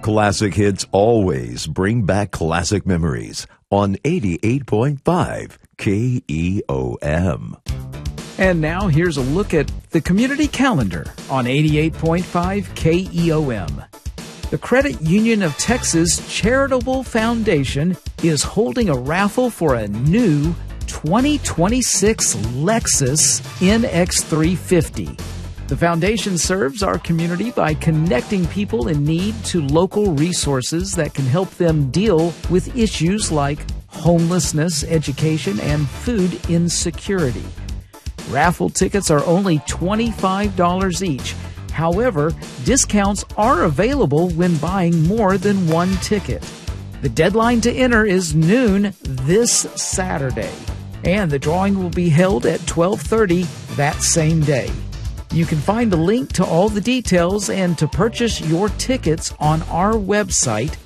Classic hits always bring back classic memories on 88.5 KEOM. And now here's a look at the community calendar on 88.5 KEOM. The Credit Union of Texas Charitable Foundation is holding a raffle for a new 2026 Lexus NX350. The foundation serves our community by connecting people in need to local resources that can help them deal with issues like homelessness, education, and food insecurity. Raffle tickets are only $25 each. However, discounts are available when buying more than one ticket. The deadline to enter is noon this Saturday, and the drawing will be held at 12:30 that same day. You can find a link to all the details and to purchase your tickets on our website,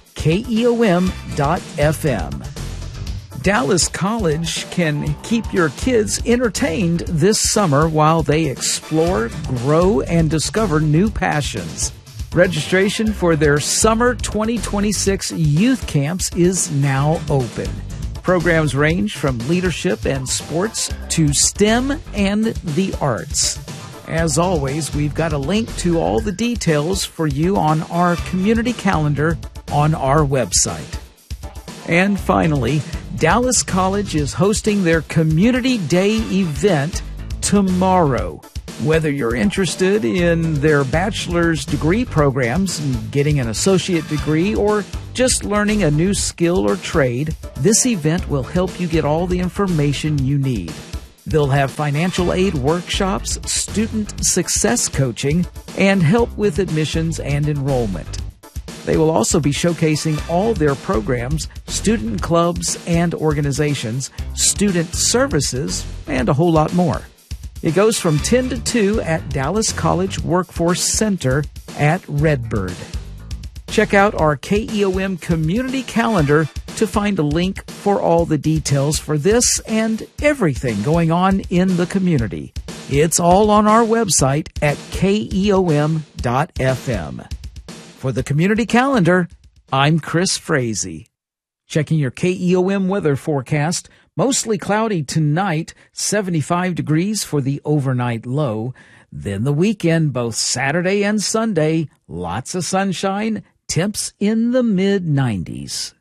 keom.fm. Dallas College can keep your kids entertained this summer while they explore, grow, and discover new passions. Registration for their Summer 2026 youth camps is now open. Programs range from leadership and sports to STEM and the arts. As always, we've got a link to all the details for you on our community calendar on our website. And finally, Dallas College is hosting their Community Day event tomorrow. Whether you're interested in their bachelor's degree programs, getting an associate degree, or just learning a new skill or trade, this event will help you get all the information you need. They'll have financial aid workshops, student success coaching, and help with admissions and enrollment. They will also be showcasing all their programs, student clubs and organizations, student services, and a whole lot more. It goes from 10 to 2 at Dallas College Workforce Center at Redbird. Check out our KEOM community calendar to find a link for all the details for this and everything going on in the community. It's all on our website at keom.fm. For the community calendar, I'm Chris Frazee. Checking your KEOM weather forecast. Mostly cloudy tonight, 75 degrees for the overnight low. Then the weekend, both Saturday and Sunday, lots of sunshine, temps in the mid-90s.